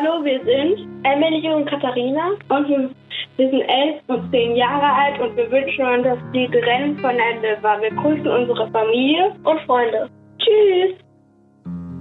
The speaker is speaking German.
Hallo, wir sind Emily und Katharina und wir sind 11 und 10 Jahre alt und wir wünschen uns das Lied Rennen von Ende, weil wir grüßen unsere Familie und Freunde. Tschüss!